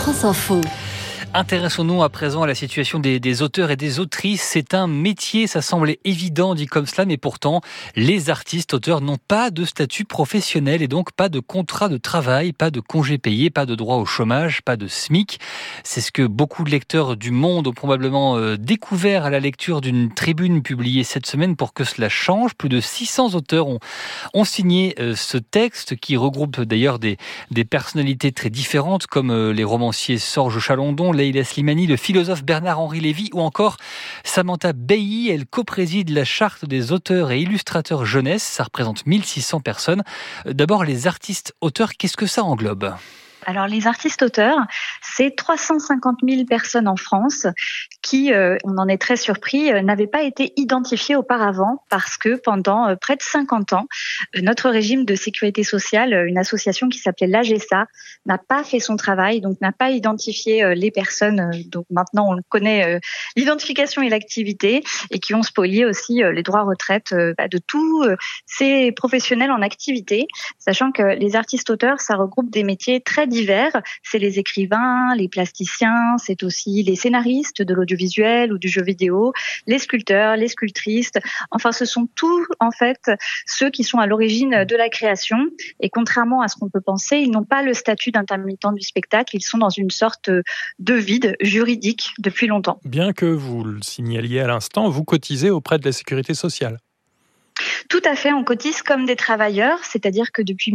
France Info. Intéressons-nous à présent à la situation des auteurs et des autrices. C'est un métier, ça semble évident dit comme cela, mais pourtant, les artistes-auteurs n'ont pas de statut professionnel et donc pas de contrat de travail, pas de congé payé, pas de droit au chômage, pas de SMIC. C'est ce que beaucoup de lecteurs du monde ont probablement découvert à la lecture d'une tribune publiée cette semaine pour que cela change. Plus de 600 auteurs ont signé ce texte qui regroupe d'ailleurs des personnalités très différentes comme les romanciers Sorge Chalandon, Leïla Slimani, le philosophe Bernard-Henri Lévy ou encore Samantha Bailly. Elle co-préside la charte des auteurs et illustrateurs jeunesse. Ça représente 1600 personnes. D'abord, les artistes-auteurs, qu'est-ce que ça englobe ? Alors les artistes-auteurs, c'est 350 000 personnes en France qui, on en est très surpris, n'avaient pas été identifiées auparavant parce que pendant près de 50 ans, notre régime de sécurité sociale, une association qui s'appelait l'AGESA, n'a pas fait son travail, donc n'a pas identifié les personnes. Donc maintenant, on connaît l'identification et l'activité et qui ont spolié aussi les droits retraite de tous ces professionnels en activité, sachant que les artistes-auteurs, ça regroupe des métiers très divers. C'est les écrivains, les plasticiens, c'est aussi les scénaristes de l'audiovisuel ou du jeu vidéo, les sculpteurs, les sculptrices. Enfin, ce sont tous, en fait, ceux qui sont à l'origine de la création. Et contrairement à ce qu'on peut penser, ils n'ont pas le statut d'intermittent du spectacle. Ils sont dans une sorte de vide juridique depuis longtemps. Bien que vous le signaliez à l'instant, vous cotisez auprès de la sécurité sociale. Tout à fait, on cotise comme des travailleurs, c'est-à-dire que depuis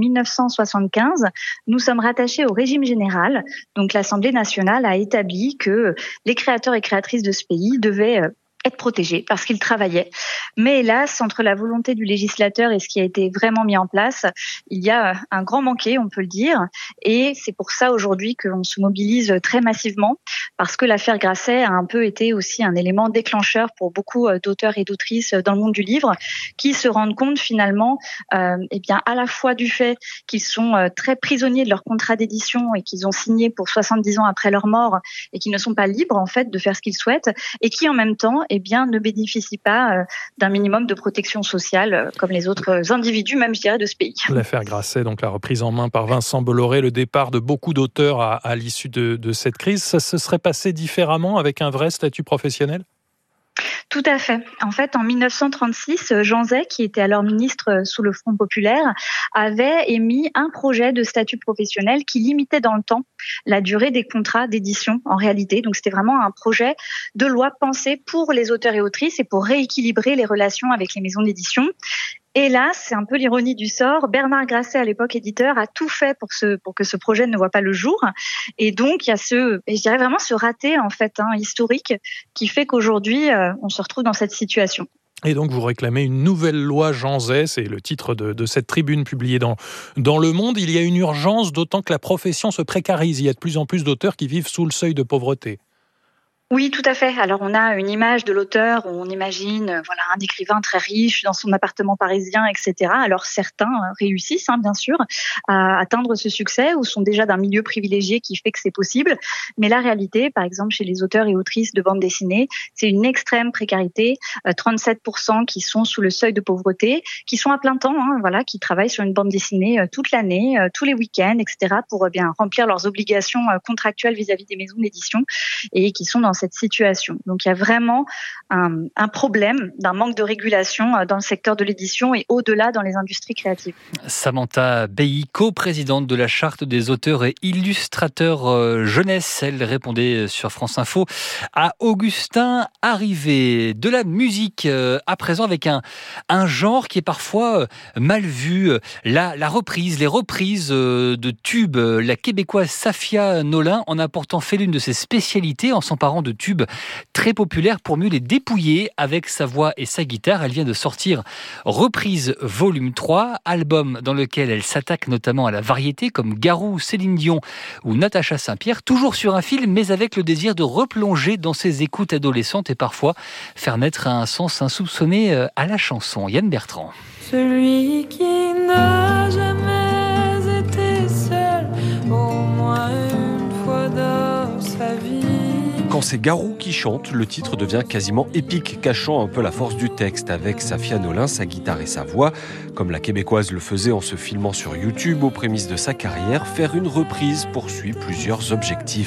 1975, nous sommes rattachés au régime général. Donc l'Assemblée nationale a établi que les créateurs et créatrices de ce pays devaient être protégés parce qu'ils travaillaient. Mais hélas, entre la volonté du législateur et ce qui a été vraiment mis en place, il y a un grand manqué, on peut le dire. Et c'est pour ça aujourd'hui qu'on se mobilise très massivement parce que l'affaire Grasset a un peu été aussi un élément déclencheur pour beaucoup d'auteurs et d'autrices dans le monde du livre qui se rendent compte finalement à la fois du fait qu'ils sont très prisonniers de leur contrat d'édition et qu'ils ont signé pour 70 ans après leur mort et qu'ils ne sont pas libres en fait de faire ce qu'ils souhaitent et qui en même temps ne bénéficient pas d'un minimum de protection sociale comme les autres individus, même je dirais, de ce pays. L'affaire Grasset, donc la reprise en main par Vincent Bolloré, le départ de beaucoup d'auteurs à l'issue de cette crise, ça se serait passé différemment avec un vrai statut professionnel ? Tout à fait. En fait, en 1936, Jean Zay, qui était alors ministre sous le Front populaire, avait émis un projet de statut professionnel qui limitait dans le temps la durée des contrats d'édition en réalité. Donc c'était vraiment un projet de loi pensé pour les auteurs et autrices et pour rééquilibrer les relations avec les maisons d'édition. Et là, c'est un peu l'ironie du sort. Bernard Grasset, à l'époque éditeur, a tout fait pour que ce projet ne voit pas le jour. Et donc, il y a ce raté en fait historique qui fait qu'aujourd'hui, on se retrouve dans cette situation. Et donc, vous réclamez une nouvelle loi Jean Zay, c'est le titre de cette tribune publiée dans Le Monde. Il y a une urgence, d'autant que la profession se précarise. Il y a de plus en plus d'auteurs qui vivent sous le seuil de pauvreté. Oui, tout à fait. Alors, on a une image de l'auteur où on imagine, un écrivain très riche dans son appartement parisien, etc. Alors, certains réussissent, bien sûr, à atteindre ce succès ou sont déjà d'un milieu privilégié qui fait que c'est possible. Mais la réalité, par exemple, chez les auteurs et autrices de bande dessinée, c'est une extrême précarité. 37% qui sont sous le seuil de pauvreté, qui sont à plein temps, qui travaillent sur une bande dessinée toute l'année, tous les week-ends, etc. pour remplir leurs obligations contractuelles vis-à-vis des maisons d'édition et qui sont dans cette situation. Donc il y a vraiment un problème d'un manque de régulation dans le secteur de l'édition et au-delà dans les industries créatives. Samantha Bailly, co-présidente de la charte des auteurs et illustrateurs jeunesse, elle répondait sur France Info à Augustin Arrivé. De la musique à présent avec un genre qui est parfois mal vu, la reprise, les reprises de tubes. La québécoise Safia Nolin en a pourtant fait l'une de ses spécialités en s'emparant de tubes très populaires pour mieux les dépouiller avec sa voix et sa guitare. Elle vient de sortir Reprise volume 3, album dans lequel elle s'attaque notamment à la variété comme Garou, Céline Dion ou Natacha Saint-Pierre, toujours sur un fil mais avec le désir de replonger dans ses écoutes adolescentes et parfois faire naître un sens insoupçonné à la chanson. Yann Bertrand. Celui qui n'a jamais été seul, au moins une fois dans sa vie. Quand c'est Garou qui chante, le titre devient quasiment épique, cachant un peu la force du texte, avec Safia Nolin, sa guitare et sa voix. Comme la Québécoise le faisait en se filmant sur YouTube aux prémices de sa carrière, faire une reprise poursuit plusieurs objectifs.